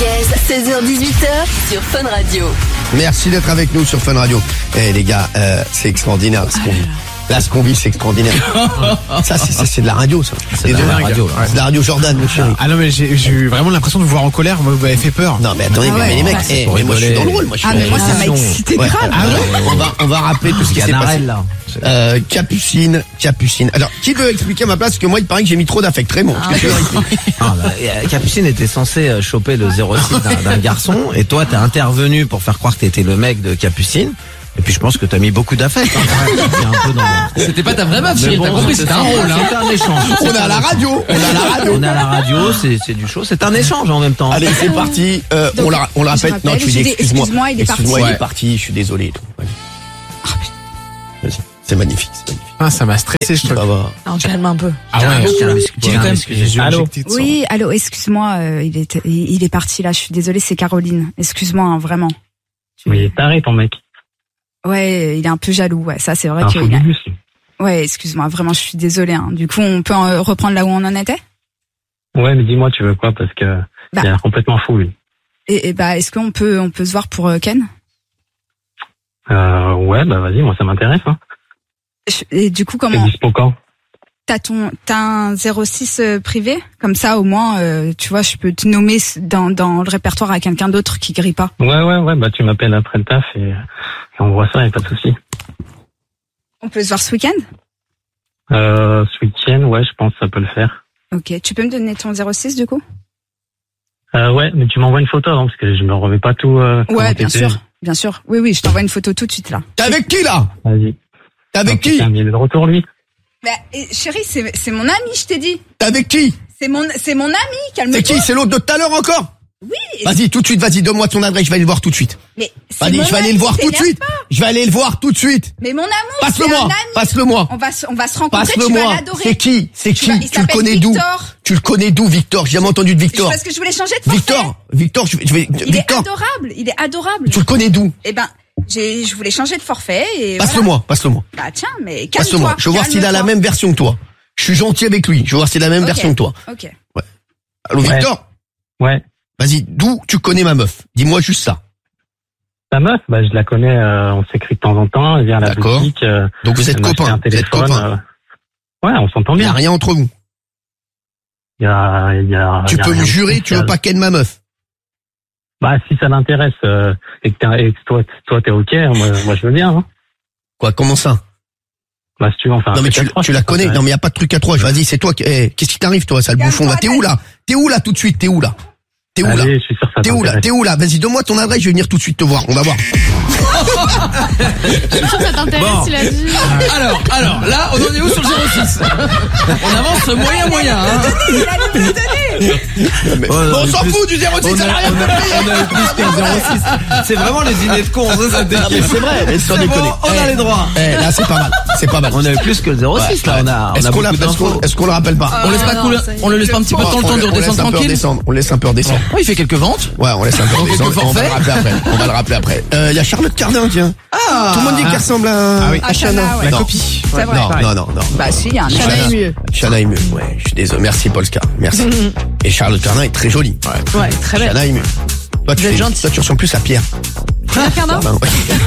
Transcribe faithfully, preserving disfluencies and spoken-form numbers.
Guez, seize heures dix-huit heures sur Fun Radio. Merci d'être avec nous sur Fun Radio. Eh les gars, euh, c'est extraordinaire ce qu'on vit. Là, ce qu'on vit, c'est extraordinaire. Ça, c'est, ça, c'est de la radio, ça. C'est de la radio, là. C'est de la radio Jordan, mon chéri. Ah non, mais j'ai, j'ai eu vraiment l'impression de vous voir en colère. Moi, vous m'avez fait peur. Non, mais attendez, Ah mais, ouais, mais les mecs, ah, eh, mais moi, je suis dans le rôle. Moi, je suis Ah, dans mais le moi, rôle. ça m'a excité Ouais, grave. ah ouais, on va, on va rappeler tout ce qui s'est passé. là. Euh, Capucine, Capucine. Alors, qui veut expliquer à ma place? Parce que moi, il paraît que j'ai mis trop d'affect. Raymond, est-ce que tu veux expliquer? Ah, bah, euh, Capucine était censée euh, choper le zéro six d'un, d'un garçon, et toi t'es intervenu pour faire croire que t'étais le mec de Capucine. Et puis je pense que t'as mis beaucoup d'affect. Hein, un peu dans... C'était pas ta vraie meuf, Mais chérie, bon, t'as compris, c'était un rôle. Hein. C'est un échange. On est à la radio, on est à la radio. On est à la radio, c'est, c'est du show, c'est un échange en même temps. Allez, c'est parti. Euh, Donc, on la, on la je répète. Non, rappelle, tu j'ai dis dit, excuse-moi. excuse-moi, il est Excuse-moi, parti. il est parti. Je suis désolé. et tout. Vas-y. Vas-y. C'est magnifique, c'est magnifique. Ah, ça m'a stressé, je te Ça va. Non, calme un peu. Ah ouais, Tiens, excuse- Dis-le quand même. excusez. Allô. Oui, allô, excuse-moi, euh, il est, il il est parti là, je suis désolée, c'est Caroline. Excuse-moi, hein, vraiment. Tu- Oui, il est taré ton mec. Ouais, il est un peu jaloux, ouais, ça c'est vrai Un que. faux il a- bibus. Ouais, excuse-moi, vraiment, je suis désolée. Hein. Du coup, on peut euh, reprendre là où on en était. Ouais, mais dis-moi, tu veux quoi? Parce que Bah. il a l'air complètement fou, lui. Et, et bah, est-ce qu'on peut, on peut se voir pour euh, Ken? Euh, ouais, bah vas-y, moi ça m'intéresse. Hein. Je- Et du coup, T'es comment dispo quand? t'as ton, t'as un zéro six euh, privé? Comme ça, au moins, euh, tu vois, je peux te nommer dans dans le répertoire à quelqu'un d'autre qui grille pas. Ouais, ouais, ouais, bah tu m'appelles après le taf et, et on voit ça, y a pas de souci. On peut se voir ce week-end? Euh, ce week-end, ouais, je pense que ça peut le faire. Ok. Tu peux me donner ton zéro six du coup? Euh, ouais, mais tu m'envoies une photo avant parce que je me remets pas tout. Euh, comment Ouais, bien t'étais. sûr, bien sûr. Oui, oui, je t'envoie une photo tout de suite là. T'es avec qui, là? Vas-y. T'es avec Oh, qui? putain, mais il est de retour, lui. Bah, et, chérie, c'est c'est mon ami, je t'ai dit. T'es avec qui? C'est mon c'est mon ami. Calme-toi. C'est qui? C'est l'autre de tout à l'heure encore? Oui. Vas-y, tout de suite, vas-y, donne-moi ton adresse, je vais aller le voir tout de suite. Mais c'est Vas-y, mon je vais aller ami, le voir tout de t'énerve suite. pas. Je vais aller le voir tout de suite. Mais mon amour, c'est un Passe-le-moi. ami. Passe-le-moi. On va se- on va se rencontrer. Tu vas Passe-le-moi. l'adorer. C'est qui? C'est Tu qui? vas- il Tu le s'appelle connais d'où? Victor. Tu le connais d'où, Victor? J'ai jamais entendu de Victor. Parce que je voulais changer de forfait. Victor, Victor, je vais, je vais, Il est Victor, adorable. Il est adorable. tu le connais d'où? Eh ben, j'ai je voulais changer de forfait et. Passe-le-moi, passe-le-moi. Voilà. Bah tiens, mais calme-toi. Passe-le-moi. Je veux voir s'il a la calme-toi. même version que toi. Je suis gentil avec lui. Je veux voir s'il a la même Ok. version que toi. Ok. Allô, Ouais. Victor? Ouais. Vas-y, d'où tu connais ma meuf? Dis-moi juste ça. Ta meuf, bah je la connais, euh, on s'écrit de temps en temps, elle vient à la D'accord. boutique. Euh, Donc vous êtes elle m'a acheté copains. un Vous êtes téléphone. copains. euh, Ouais, on s'entend Il n'y a bien. rien entre vous. Il y a, il y a, Tu il y a peux rien me de jurer, tu spécial. veux pas ken ma meuf. Bah si ça l'intéresse euh, et que, t'es- et que toi, toi t'es ok, moi, moi je veux bien. Hein. Quoi, comment ça? Bah si tu veux, enfin. Non mais tu, tu la connais. Non mais y a pas de truc à trois. Vas-y, c'est toi qui, eh, qu'est-ce qui t'arrive toi, sale Calme-toi, bouffon là? T'es où là? T'es où là tout de suite? T'es où là? T'es où là? Allez, je suis sûr que ça T'es où là? t'intéresse. T'es où là? Vas-y, donne-moi ton adresse, je vais venir tout de suite te voir. On va voir. Ça t'intéresse, Bon. il a dit. Alors, alors, là, on en est où sur le zéro six? On avance moyen, moyen, hein. Mais- Ouais, bon, on on s'en est plus- fout du zéro six, On ça n'a a, rien on de a, on a plus qu'un zéro six. C'est vraiment les dîners de cons, ça, ça Ah, mais dégueule. c'est vrai, mais sans C'est déconner. bon, on a Eh, les droits. Eh, là, c'est pas mal. C'est pas mal. On a eu plus que le zéro six, là, on a, on Est-ce a qu'on beaucoup l'appelle- est-ce qu'on- d'infos. est-ce qu'on le rappelle pas? On laisse pas non, couler, ça y est. on le laisse pas un petit peu de temps, le temps de on, laisse redescendre un peu tranquille. redescendre. On laisse un peu redescendre. Oh, il fait quelques ventes. Ouais, on laisse un peu On fait redescendre. quelques On va le forfaits. rappeler après. On va le rappeler après. Euh, il y a Charlotte Cardin, tiens. Ah. Tout le monde dit qu'elle ressemble à, Ah oui. à À Chana, Chana. ouais. La Non. copie. C'est vrai. Non, non, non, non. Bah si, il y a un Chana Chana. est mieux. Chana est mieux. Ouais, je suis désolé. Merci, Polska. Merci. Et Charlotte Cardin est très jolie. Ouais, très belle. Chana est mieux. Toi, tu, Vous êtes fais- gentil. toi, tu ressembles plus à Pierre. Pierre Cardin Cardin, ouais.